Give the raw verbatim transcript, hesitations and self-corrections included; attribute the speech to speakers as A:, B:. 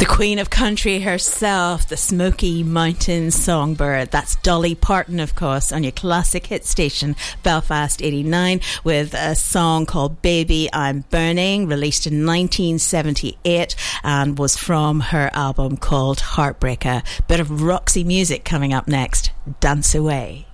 A: The Queen of Country herself, the Smoky Mountains songbird. That's Dolly Parton, of course, on your classic hit station, Belfast eighty-nine, with a song called Baby I'm Burning, released in nineteen seventy-eight, and was from her album called Heartbreaker. Bit of Roxy music coming up next. Dance Away.